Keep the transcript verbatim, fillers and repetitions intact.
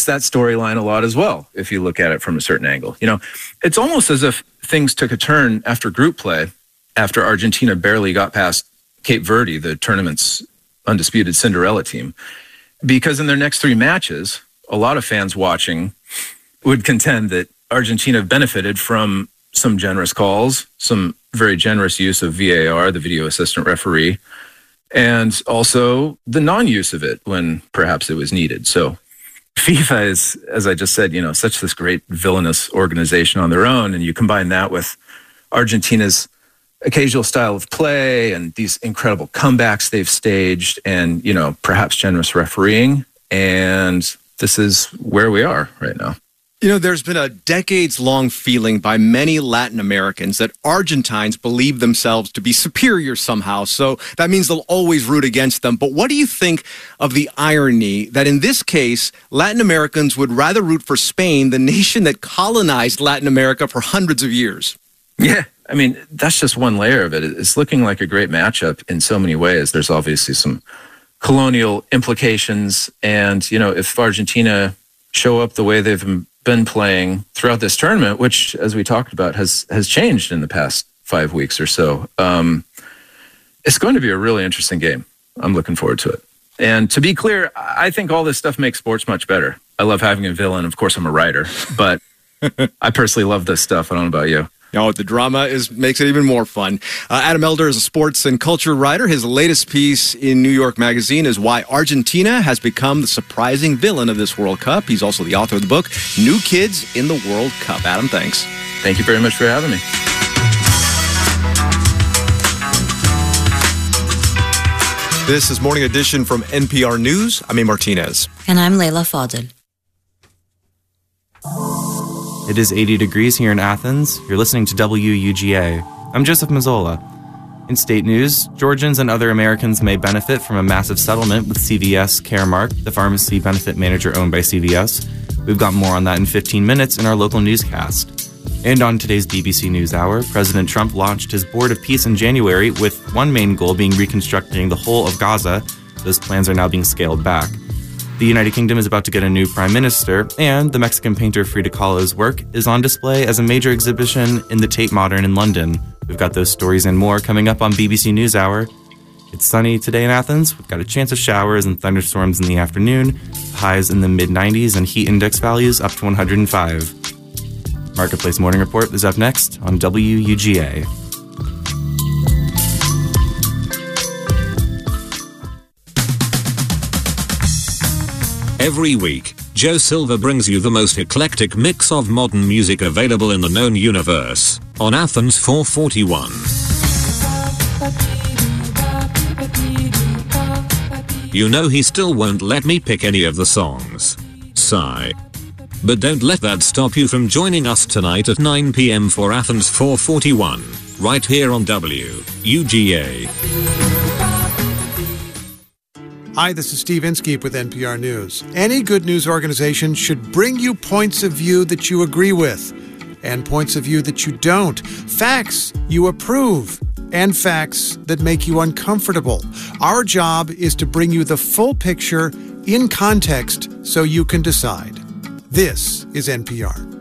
fits that storyline a lot as well, if you look at it from a certain angle. You know, it's almost as if things took a turn after group play, after Argentina barely got past Cape Verde, the tournament's undisputed Cinderella team. Because in their next three matches, a lot of fans watching would contend that Argentina benefited from some generous calls, some very generous use of V A R, the video assistant referee, and also the non-use of it when perhaps it was needed. So FIFA is, as I just said, you know, such this great villainous organization on their own, and you combine that with Argentina's occasional style of play and these incredible comebacks they've staged and, you know, perhaps generous refereeing, and this is where we are right now. You know, there's been a decades-long feeling by many Latin Americans that Argentines believe themselves to be superior somehow, so that means they'll always root against them. But what do you think of the irony that in this case, Latin Americans would rather root for Spain, the nation that colonized Latin America for hundreds of years? Yeah, I mean, that's just one layer of it. It's looking like a great matchup in so many ways. There's obviously some colonial implications, and, you know, if Argentina show up the way they've been playing throughout this tournament, which, as we talked about, has has changed in the past five weeks or so. Um, it's going to be a really interesting game. I'm looking forward to it. And to be clear, I think all this stuff makes sports much better. I love having a villain. Of course, I'm a writer, but I personally love this stuff. I don't know about you. No, the drama is makes it even more fun. Uh, Adam Elder is a sports and culture writer. His latest piece in New York Magazine is Why Argentina Has Become the Surprising Villain of This World Cup. He's also the author of the book, New Kids in the World Cup. Adam, thanks. Thank you very much for having me. This is Morning Edition from N P R News. I'm A. Martinez. And I'm Leila Fadel. It is eighty degrees here in Athens. You're listening to W U G A. I'm Joseph Mazzola. In state news, Georgians and other Americans may benefit from a massive settlement with C V S Caremark, the pharmacy benefit manager owned by C V S. We've got more on that in fifteen minutes in our local newscast. And on today's B B C NewsHour, President Trump launched his Board of Peace in January, with one main goal being reconstructing the whole of Gaza. Those plans are now being scaled back. The United Kingdom is about to get a new prime minister, and the Mexican painter Frida Kahlo's work is on display as a major exhibition in the Tate Modern in London. We've got those stories and more coming up on B B C NewsHour. It's sunny today in Athens. We've got a chance of showers and thunderstorms in the afternoon, highs in the mid nineties, and heat index values up to one hundred five. Marketplace Morning Report is up next on W U G A. Every week, Joe Silver brings you the most eclectic mix of modern music available in the known universe on Athens four forty-one. You know he still won't let me pick any of the songs. Sigh. But don't let that stop you from joining us tonight at nine p.m. for Athens four forty-one, right here on W U G A. Hi, this is Steve Inskeep with N P R News. Any good news organization should bring you points of view that you agree with and points of view that you don't. Facts you approve and facts that make you uncomfortable. Our job is to bring you the full picture in context so you can decide. This is N P R.